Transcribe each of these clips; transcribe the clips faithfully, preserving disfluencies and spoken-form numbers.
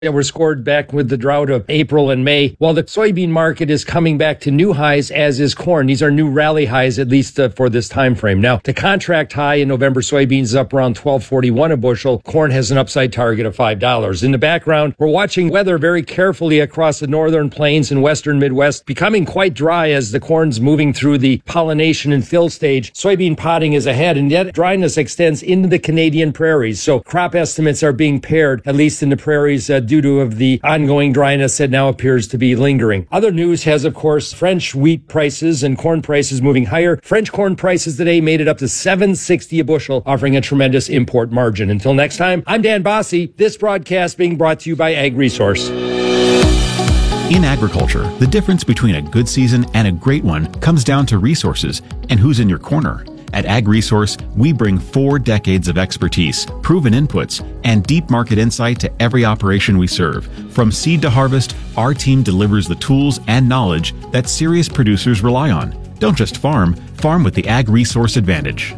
that were scored back with the drought of April and May, while the soybean market is coming back to new highs, as is corn. These are new rally highs, at least uh, for this time frame. Now, the contract high in November soybeans is up around twelve forty-one a bushel. Corn has an upside target of five dollars. In the background, we're watching weather very carefully across the northern plains and western Midwest, becoming quite dry as the corn's moving through the pollination and fill stage. Soybean potting is ahead, and yet dryness extends into the Canadian prairies. So crop estimates are being paired, at least in the prairies, uh, due to of the ongoing dryness that now appears to be lingering. Other news has, of course, French wheat prices and corn prices moving higher. French corn prices today made it up to seven sixty a bushel, offering a tremendous import margin. Until next time, I'm Dan Bossy. This broadcast being brought to you by AgResource. In agriculture, the difference between a good season and a great one comes down to resources and who's in your corner. At AgResource, we bring four decades of expertise, proven inputs, and deep market insight to every operation we serve. From seed to harvest, our team delivers the tools and knowledge that serious producers rely on. Don't just farm, farm with the AgResource advantage.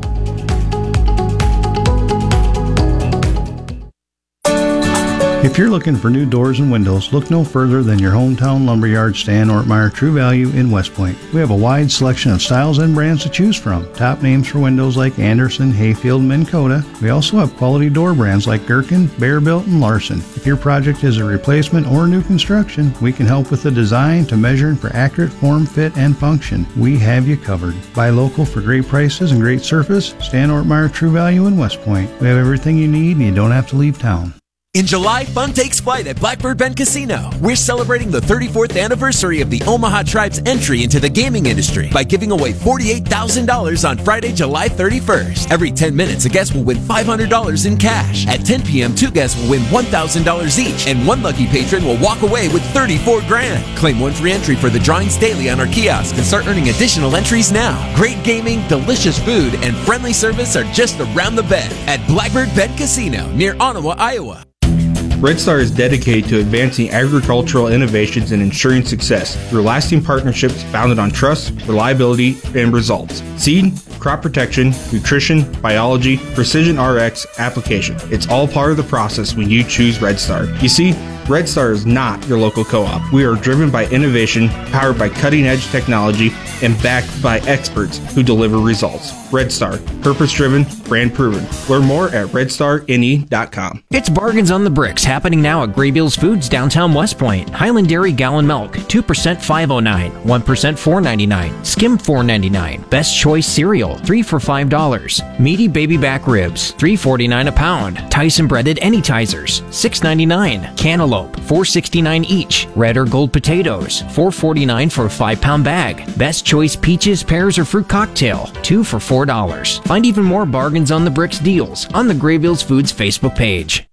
If you're looking for new doors and windows, look no further than your hometown lumberyard, Stan Ortmeyer True Value in West Point. We have a wide selection of styles and brands to choose from. Top names for windows like Anderson, Hayfield, and Minn Kota. We also have quality door brands like Gherkin, Bearbuilt, and Larson. If your project is a replacement or new construction, we can help with the design to measure for accurate form, fit, and function. We have you covered. Buy local for great prices and great service. Stan Ortmeyer True Value in West Point. We have everything you need and you don't have to leave town. In July, fun takes flight at Blackbird Bend Casino. We're celebrating the thirty-fourth anniversary of the Omaha Tribe's entry into the gaming industry by giving away forty-eight thousand dollars on Friday, July thirty-first. Every ten minutes, a guest will win five hundred dollars in cash. At ten p.m., two guests will win one thousand dollars each, and one lucky patron will walk away with thirty-four grand. Claim one free entry for the drawings daily on our kiosk and start earning additional entries now. Great gaming, delicious food, and friendly service are just around the bend at Blackbird Bend Casino near Ottawa, Iowa. Red Star is dedicated to advancing agricultural innovations and ensuring success through lasting partnerships founded on trust, reliability, and results. Seed, crop protection, nutrition, biology, precision R X, application. It's all part of the process when you choose Red Star. You see, Red Star is not your local co-op. We are driven by innovation, powered by cutting-edge technology, and backed by experts who deliver results. Red Star, purpose-driven, brand-proven. Learn more at red star n e dot com. It's Bargains on the Bricks happening now at Graybeals Foods downtown West Point. Highland Dairy gallon milk, two percent five oh nine, one percent four ninety-nine, skim four ninety-nine. Best Choice cereal, three for five dollars. Meaty baby back ribs, three forty-nine a pound. Tyson breaded Anytizers, six ninety-nine. Cantaloupe, four sixty-nine each. Red or gold potatoes, four forty-nine for a five pound bag. Best Choice peaches, pears, or fruit cocktail, two for four dollars. Find even more Bargains on the Bricks deals on the Graybeals Foods Facebook page.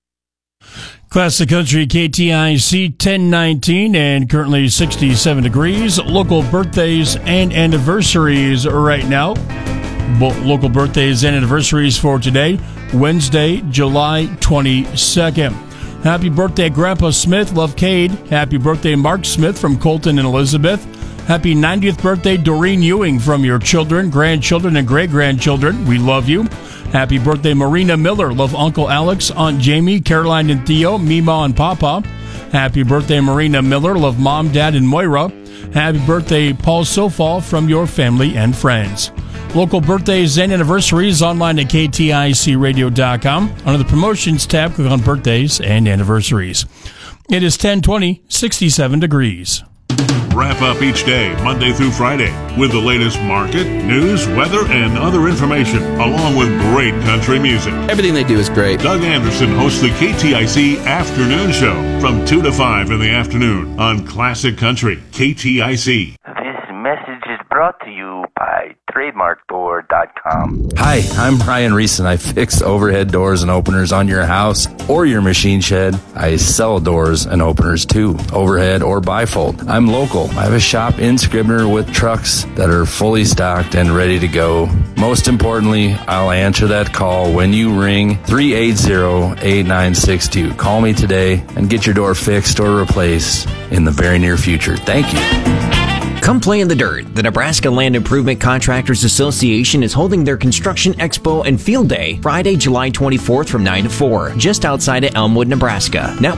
Classic Country K T I C ten nineteen and currently sixty-seven degrees. Local birthdays and anniversaries right now. Both local birthdays and anniversaries for today, Wednesday, July twenty-second. Happy birthday, Grandpa Smith. Love Cade. Happy birthday, Mark Smith from Colton and Elizabeth. Happy ninetieth birthday, Doreen Ewing, from your children, grandchildren, and great-grandchildren. We love you. Happy birthday, Marina Miller. Love Uncle Alex, Aunt Jamie, Caroline and Theo, Mima and Papa. Happy birthday, Marina Miller. Love Mom, Dad, and Moira. Happy birthday, Paul Sofal, from your family and friends. Local birthdays and anniversaries online at k t i c radio dot com. Under the promotions tab, click on birthdays and anniversaries. It is ten twenty, sixty-seven degrees. Wrap up each day, Monday through Friday, with the latest market, news, weather, and other information, along with great country music. Everything they do is great. Doug Anderson hosts the K T I C Afternoon Show from two to five in the afternoon on Classic Country, K T I C. This message is brought to you by trademark door dot com. Hi, I'm Ryan Reese, and I fix overhead doors and openers on your house or your machine shed. I sell doors and openers too, overhead or bifold. I'm local. I have a shop in Scribner with trucks that are fully stocked and ready to go. Most importantly, I'll answer that call when you ring three eight zero, eight nine six two. Call me today and get your door fixed or replaced in the very near future. Thank you. Come play in the dirt. The Nebraska Land Improvement Contractors Association is holding their Construction Expo and Field Day Friday, July twenty-fourth from nine to four, just outside of Elmwood, Nebraska. Net